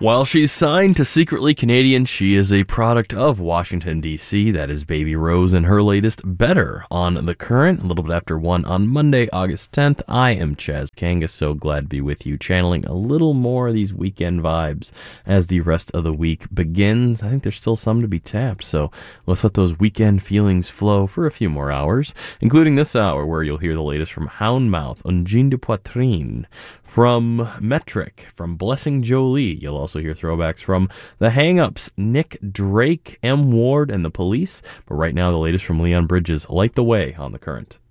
While she's signed to Secretly Canadian, she is a product of Washington, D.C. That is Baby Rose and her latest Better on The Current, a little bit after 1 on Monday, August 10th. I am Chaz Kangas, so glad to be with you, channeling a little more of these weekend vibes as the rest of the week begins. I think there's still some to be tapped, so let's let those weekend feelings flow for a few more hours, including this hour where you'll hear the latest from Houndmouth, Ungine de Poitrine, from Metric, from Blessing Jolie. You'll also hear throwbacks from The Hang-Ups, Nick Drake, M. Ward, and The Police. But right now, the latest from Leon Bridges, Light the Way on The Current.